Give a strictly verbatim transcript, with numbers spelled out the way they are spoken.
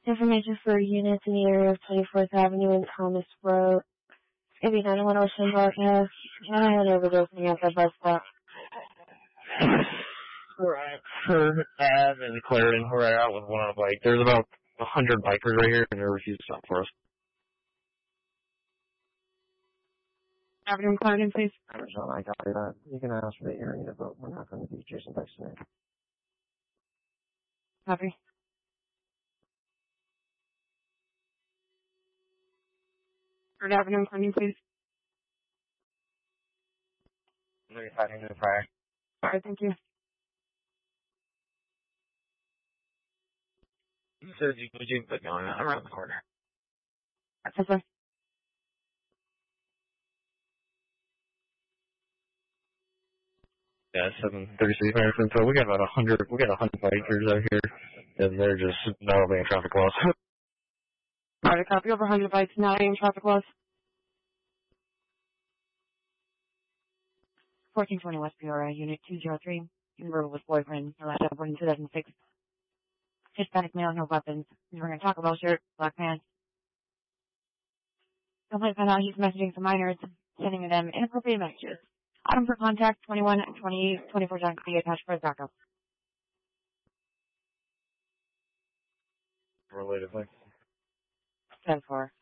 Information for units in the area of twenty-fourth Avenue and Thomas Road. It's going to be nine one Ocean Broadcast. I had overdosing at the bus stop. Right. For Av and Clarendon, we're out with one on a bike. There's about a hundred bikers right here, and they refuse to stop for us. Avenue and Clarendon, please. Sean, I got that. You can ask for the area, but we're not going to be chasing bikes tonight. Copy. Third Avenue and Clarendon, please. thirty-five into fire. Alright, thank you. So you would you put going on around the corner? That's fine. Yeah, seven thirty-six American. So we got about a hundred. We got a hundred bikers out here, and they're just not obeying traffic laws. Alright, copy over one hundred bikes, not in traffic laws. fourteen twenty West Peoria, Unit two oh three. Convertible with boyfriend, your last upward in two thousand six. Hispanic male, no weapons. He's wearing a Taco Bell shirt, black pants. Complaint found out he's messaging some minors, sending them inappropriate messages. Item for contact twenty-one twenty twenty-four John C. attached for his backup. Relatively. ten four.